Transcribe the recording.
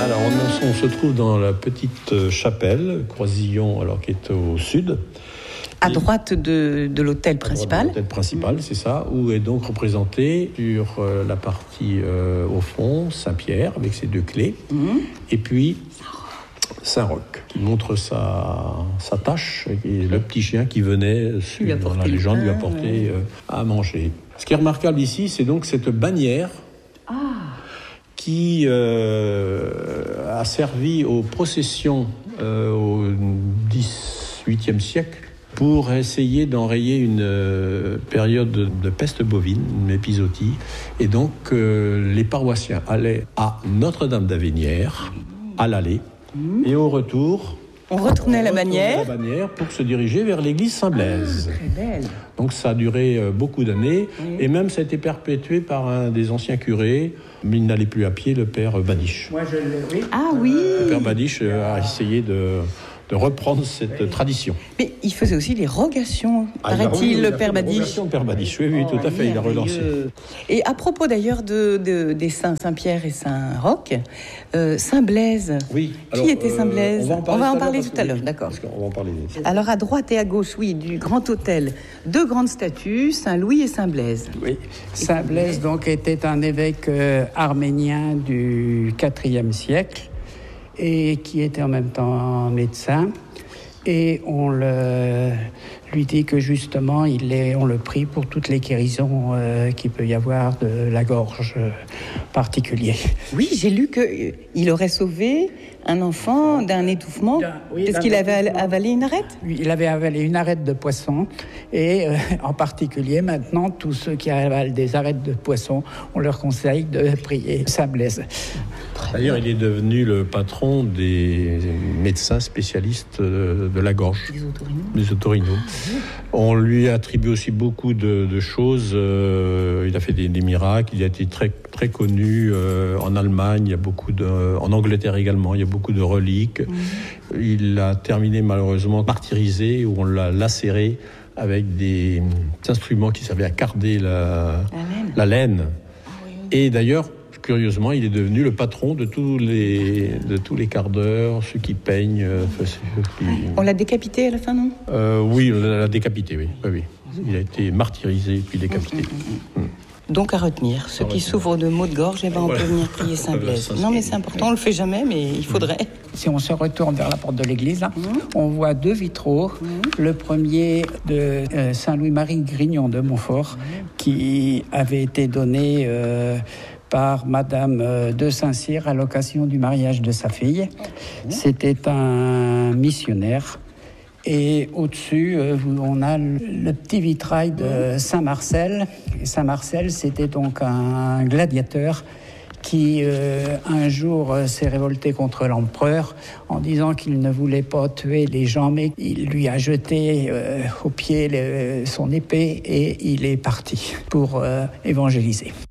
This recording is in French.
Alors, on se trouve dans la petite chapelle, Croisillon, alors qui est au sud. À droite de l'hôtel principal. L'hôtel principal, c'est ça, où est donc représenté sur la partie au fond Saint-Pierre avec ses deux clés, et puis Saint-Roch qui montre sa tâche, et le petit chien qui venait, dans la légende, lui apporter à manger. Ce qui est remarquable ici, c'est donc cette bannière qui a servi aux processions au XVIIIe siècle pour essayer d'enrayer une période de peste bovine, une épizootie. Et donc, les paroissiens allaient à Notre-Dame-d'Avénières, à l'aller, et au retour... On retournait la bannière pour se diriger vers l'église Saint-Blaise. Très belle. Donc ça a duré beaucoup d'années, et même ça a été perpétué par un des anciens curés, mais il n'allait plus à pied, le père Badiche. Moi, je l'ai, oui. Ah oui. Le père Badiche a essayé de reprendre cette tradition. Mais il faisait aussi les rogations, paraît-il, le père Badiche. Le père Badiche, oui, tout à fait, il a relancé. Et à propos d'ailleurs des saints Saint-Pierre et Saint-Roch, Saint-Blaise, qui était Saint-Blaise ? On va en parler tout à l'heure, d'accord. On va en parler. Alors à droite et à gauche, du grand hôtel, deux grandes statues, Saint-Louis et Saint-Blaise. Oui, Saint-Blaise donc était un évêque arménien du IVe siècle, et qui était en même temps médecin, et on lui dit que justement on le prie pour toutes les guérisons qu'il peut y avoir de la gorge particulier. Oui, j'ai lu qu'il aurait sauvé un enfant d'un étouffement, parce qu'il avait avalé une arête. Oui, il avait avalé une arête de poisson, et en particulier maintenant, tous ceux qui avalent des arêtes de poisson, on leur conseille de prier Saint-Blaise. D'ailleurs, il est devenu le patron des médecins spécialistes de la gorge, des otorinos. On lui attribue aussi beaucoup de choses. Il a fait des miracles. Il a été très, très connu en Allemagne. Il y a en Angleterre également. Il y a beaucoup de reliques. Il a terminé malheureusement martyrisé, où on l'a lacéré avec des instruments qui servaient à carder la laine. Et d'ailleurs, curieusement, il est devenu le patron de tous les quarts d'heure, ceux qui peignent. On l'a décapité à la fin, non ? Oui, on l'a décapité, oui. Il a été martyrisé puis décapité. Donc à retenir, ceux qui souffrent de maux de gorge, on peut venir prier Saint-Blaise. Non, mais c'est important, on le fait jamais, mais il faudrait. Si on se retourne vers la porte de l'église, là, on voit deux vitraux. Le premier de Saint-Louis-Marie Grignon de Montfort, qui avait été donné par Madame de Saint-Cyr à l'occasion du mariage de sa fille. C'était un missionnaire. Et au-dessus, on a le petit vitrail de Saint-Marcel. Et Saint-Marcel, c'était donc un gladiateur qui, un jour, s'est révolté contre l'empereur en disant qu'il ne voulait pas tuer les gens, mais il lui a jeté au pied son épée, et il est parti pour évangéliser.